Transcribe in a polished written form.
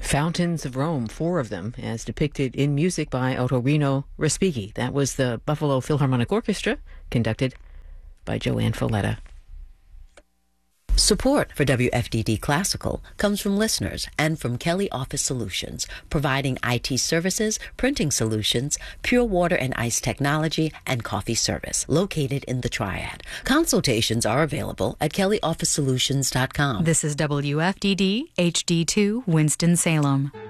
Fountains of Rome, 4 of them, as depicted in music by Ottorino Respighi. That was the Buffalo Philharmonic Orchestra, conducted by Joanne Folletta. Support for WFDD Classical comes from listeners and from Kelly Office Solutions, providing IT services, printing solutions, pure water and ice technology, and coffee service, located in the Triad. Consultations are available at kellyofficesolutions.com. This is WFDD HD2 Winston-Salem.